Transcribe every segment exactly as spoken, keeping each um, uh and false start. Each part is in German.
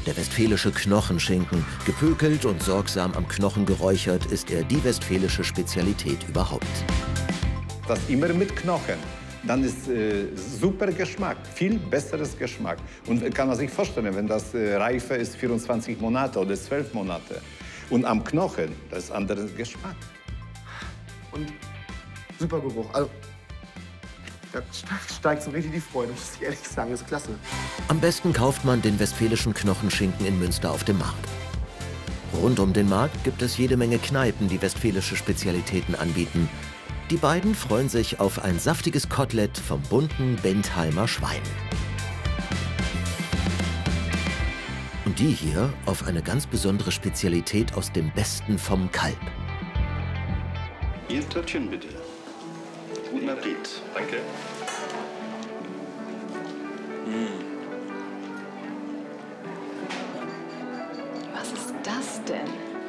Der westfälische Knochenschinken, gepökelt und sorgsam am Knochen geräuchert, ist er die westfälische Spezialität überhaupt. Das immer mit Knochen. Dann ist äh, super Geschmack, viel besseres Geschmack. Und kann man sich vorstellen, wenn das äh, Reife ist vierundzwanzig Monate oder zwölf Monate. Und am Knochen, das ist anderer Geschmack. Und super Geruch. Also, da steigt so richtig die Freude, muss ich ehrlich sagen. Das ist klasse. Am besten kauft man den westfälischen Knochenschinken in Münster auf dem Markt. Rund um den Markt gibt es jede Menge Kneipen, die westfälische Spezialitäten anbieten. Die beiden freuen sich auf ein saftiges Kotelett vom bunten Bentheimer Schwein. Und die hier auf eine ganz besondere Spezialität aus dem Besten vom Kalb. Ihr Törtchen bitte. Guten Appetit. Danke. Mm. Was ist das denn?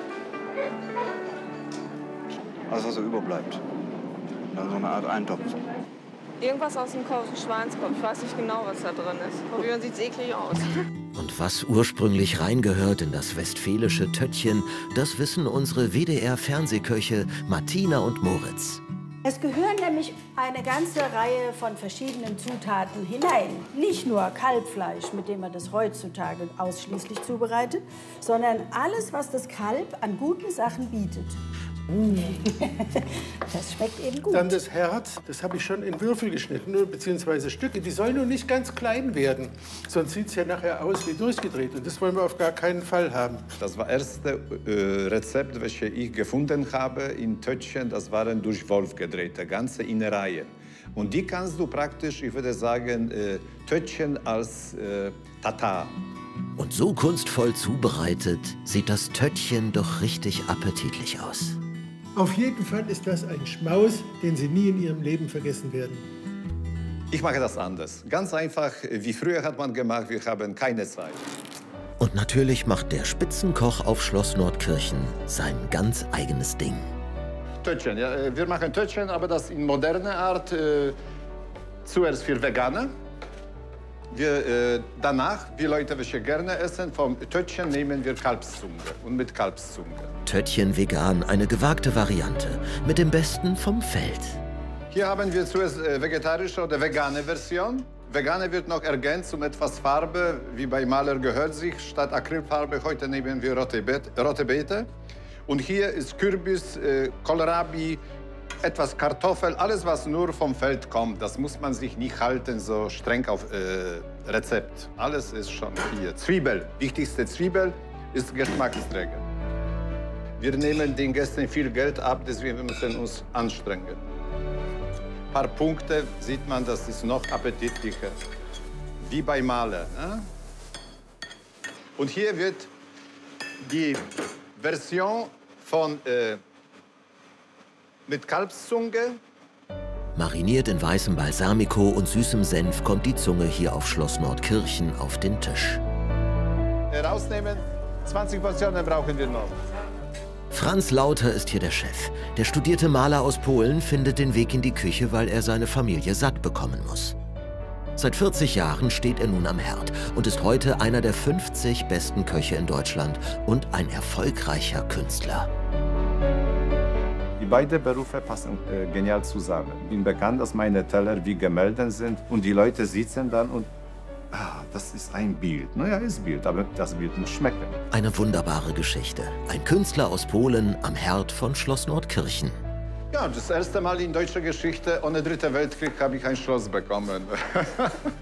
Alles, was so überbleibt. Dann so eine Art Eintopf. Irgendwas aus dem Schweinskopf. Ich weiß nicht genau, was da drin ist. Probieren sieht's eklig aus. Und was ursprünglich reingehört in das westfälische Töttchen, das wissen unsere W D R-Fernsehköche Martina und Moritz. Es gehören nämlich eine ganze Reihe von verschiedenen Zutaten hinein. Nicht nur Kalbfleisch, mit dem man das heutzutage ausschließlich zubereitet, sondern alles, was das Kalb an guten Sachen bietet. Das schmeckt eben gut. Dann das Herz, das habe ich schon in Würfel geschnitten, beziehungsweise Stücke. Die sollen nur nicht ganz klein werden, sonst sieht es ja nachher aus wie durchgedreht. Und das wollen wir auf gar keinen Fall haben. Das war das erste äh, Rezept, das ich gefunden habe in Töttchen. Das waren durch Wolf gedrehte, ganze Innereien. Und die kannst du praktisch, ich würde sagen, äh, Töttchen als äh, Tatar. Und so kunstvoll zubereitet sieht das Töttchen doch richtig appetitlich aus. Auf jeden Fall ist das ein Schmaus, den Sie nie in Ihrem Leben vergessen werden. Ich mache das anders. Ganz einfach, wie früher hat man gemacht, wir haben keine Zeit. Und natürlich macht der Spitzenkoch auf Schloss Nordkirchen sein ganz eigenes Ding. Töttchen, ja, wir machen Töttchen, aber das in moderner Art. Äh, zuerst für Veganer. Wir, äh, danach, wie Leute, welche gerne essen, vom Töttchen nehmen wir Kalbszunge und mit Kalbszunge. Töttchen vegan, eine gewagte Variante mit dem Besten vom Feld. Hier haben wir zuerst äh, vegetarische oder vegane Version. Vegane wird noch ergänzt um etwas Farbe, wie bei Maler gehört sich. Statt Acrylfarbe heute nehmen wir rote Beete. Rote Beete. Und hier ist Kürbis, äh, Kohlrabi, etwas Kartoffel, alles, was nur vom Feld kommt. Das muss man sich nicht halten, so streng auf äh, Rezept. Alles ist schon hier. Zwiebel, wichtigste Zwiebel ist Geschmacksträger. Wir nehmen den Gästen viel Geld ab, deswegen müssen wir uns anstrengen. Ein paar Punkte sieht man, das ist noch appetitlicher. Wie bei Maler. Ne? Und hier wird die Version von äh, mit Kalbszunge. Mariniert in weißem Balsamico und süßem Senf kommt die Zunge hier auf Schloss Nordkirchen auf den Tisch. Rausnehmen, zwanzig Portionen brauchen wir noch. Franz Lauter ist hier der Chef. Der studierte Maler aus Polen findet den Weg in die Küche, weil er seine Familie satt bekommen muss. Seit vierzig Jahren steht er nun am Herd und ist heute einer der fünfzig besten Köche in Deutschland und ein erfolgreicher Künstler. Die beiden Berufe passen äh, genial zusammen. Ich bin bekannt, dass meine Teller wie Gemälde sind und die Leute sitzen dann und ah, das ist ein Bild. Naja, ist Bild, aber das wird nicht schmecken. Eine wunderbare Geschichte. Ein Künstler aus Polen am Herd von Schloss Nordkirchen. Ja, das erste Mal in deutscher Geschichte ohne Dritten Weltkrieg habe ich ein Schloss bekommen.